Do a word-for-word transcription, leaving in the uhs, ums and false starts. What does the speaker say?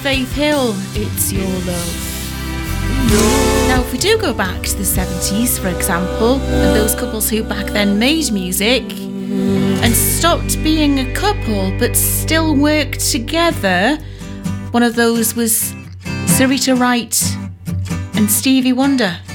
Faith Hill, It's Your Love. Now, if we do go back to the seventies, for example, and those couples who back then made music and stopped being a couple but still worked together, one of those was Sarita Wright and Stevie Wonder.